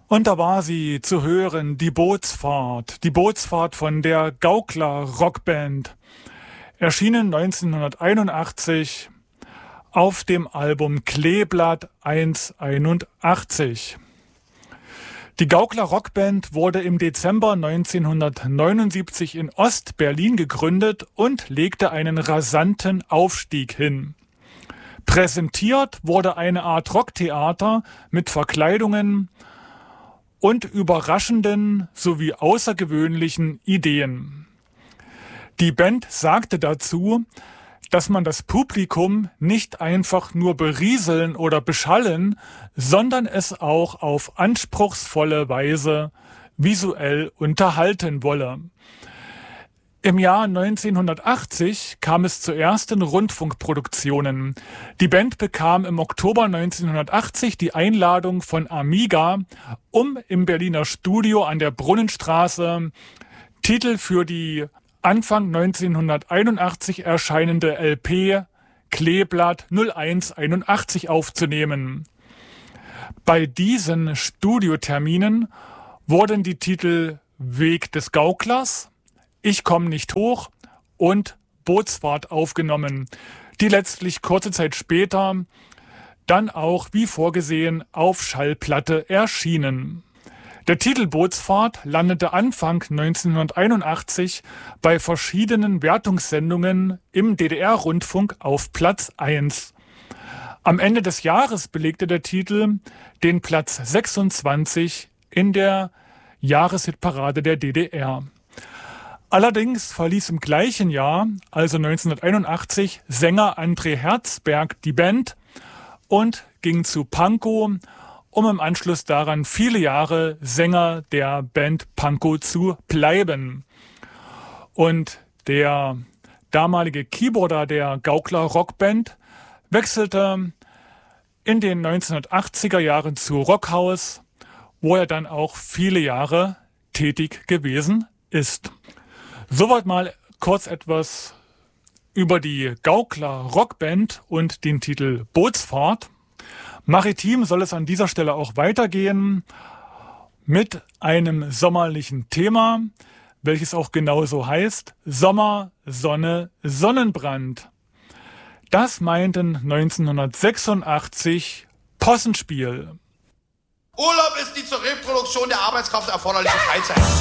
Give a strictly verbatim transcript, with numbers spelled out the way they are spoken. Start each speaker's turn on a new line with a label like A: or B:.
A: Und da war sie zu hören, die Bootsfahrt, die Bootsfahrt von der Gaukler Rockband, erschienen neunzehnhunderteinundachtzig auf dem Album Kleeblatt eins einundachtzig. Die Gaukler Rockband wurde im Dezember neunzehnhundertneunundsiebzig in Ost-Berlin gegründet und legte einen rasanten Aufstieg hin. Präsentiert wurde eine Art Rocktheater mit Verkleidungen und überraschenden sowie außergewöhnlichen Ideen. Die Band sagte dazu, dass man das Publikum nicht einfach nur berieseln oder beschallen, sondern es auch auf anspruchsvolle Weise visuell unterhalten wolle. Im Jahr neunzehnhundertachtzig kam es zu ersten Rundfunkproduktionen. Die Band bekam im Oktober neunzehnhundertachtzig die Einladung von Amiga, um im Berliner Studio an der Brunnenstraße Titel für die Anfang neunzehnhunderteinundachtzig erscheinende L P Kleeblatt null eins einundachtzig aufzunehmen. Bei diesen Studioterminen wurden die Titel Weg des Gauklers, Ich komm nicht hoch und Bootsfahrt aufgenommen, die letztlich kurze Zeit später dann auch wie vorgesehen auf Schallplatte erschienen. Der Titel Bootsfahrt landete Anfang neunzehnhunderteinundachtzig bei verschiedenen Wertungssendungen im D D R-Rundfunk auf Platz eins. Am Ende des Jahres belegte der Titel den Platz sechsundzwanzig in der Jahreshitparade der D D R. Allerdings verließ im gleichen Jahr, also neunzehnhunderteinundachtzig, Sänger André Herzberg die Band und ging zu Pankow, um im Anschluss daran viele Jahre Sänger der Band Pankow zu bleiben. Und der damalige Keyboarder der Gaukler Rockband wechselte in den neunzehnhundertachtziger Jahren zu Rockhaus, wo er dann auch viele Jahre tätig gewesen ist. Soweit mal kurz etwas über die Gaukler Rockband und den Titel Bootsfahrt. Maritim soll es an dieser Stelle auch weitergehen mit einem sommerlichen Thema, welches auch genauso heißt: Sommer, Sonne, Sonnenbrand. Das meinten neunzehnhundertsechsundachtzig Possenspiel.
B: Urlaub ist die zur Reproduktion der Arbeitskraft erforderliche Freizeit.